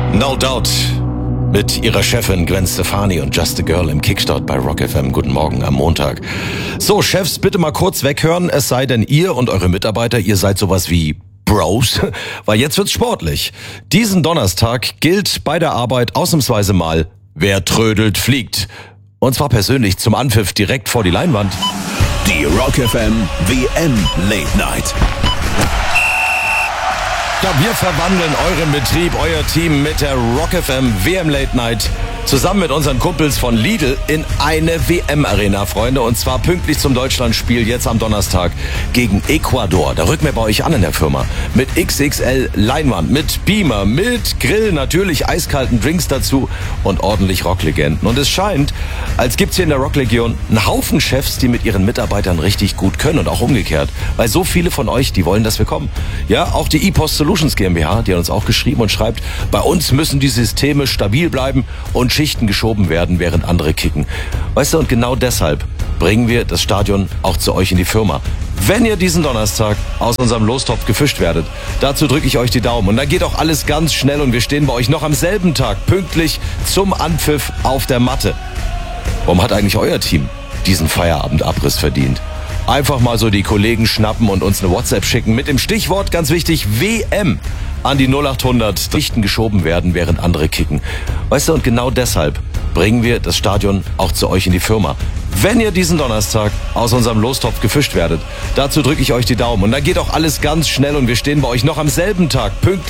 No Doubt mit ihrer Chefin Gwen Stefani und Just a Girl im Kickstart bei Rock FM. Guten Morgen am Montag. So, Chefs, bitte mal kurz weghören, es sei denn ihr und eure Mitarbeiter, ihr seid sowas wie Bros, weil jetzt wird's sportlich. Diesen Donnerstag gilt bei der Arbeit ausnahmsweise mal, wer trödelt, fliegt. Und zwar persönlich zum Anpfiff direkt vor die Leinwand. Die Rock FM WM Late Night. Ja, wir verwandeln euren Betrieb, euer Team mit der Rock FM WM Late Night zusammen mit unseren Kumpels von Lidl in eine WM-Arena, Freunde. Und zwar pünktlich zum Deutschlandspiel jetzt am Donnerstag gegen Ecuador. Da rücken wir bei euch an in der Firma. Mit XXL Leinwand, mit Beamer, mit Grill, natürlich eiskalten Drinks dazu und ordentlich Rocklegenden. Und es scheint, als gibt's hier in der Rocklegion einen Haufen Chefs, die mit ihren Mitarbeitern richtig gut können und auch umgekehrt. Weil so viele von euch, die wollen, dass wir kommen. Ja, auch die ePost Solutions GmbH, die hat uns auch geschrieben und schreibt, bei uns müssen die Systeme stabil bleiben und Schichten geschoben werden, während andere kicken. Weißt du, und genau deshalb bringen wir das Stadion auch zu euch in die Firma. Wenn ihr diesen Donnerstag aus unserem Lostopf gefischt werdet, dazu drücke ich euch die Daumen. Und dann geht auch alles ganz schnell und wir stehen bei euch noch am selben Tag pünktlich zum Anpfiff auf der Matte. Warum hat eigentlich euer Team diesen Feierabendabriss verdient? Einfach mal so die Kollegen schnappen und uns eine WhatsApp schicken mit dem Stichwort, ganz wichtig, WM an die 0800. Schichten geschoben werden, während andere kicken. Weißt du, und genau deshalb bringen wir das Stadion auch zu euch in die Firma. Wenn ihr diesen Donnerstag aus unserem Lostopf gefischt werdet, dazu drücke ich euch die Daumen. Und dann geht auch alles ganz schnell und wir stehen bei euch noch am selben Tag pünktlich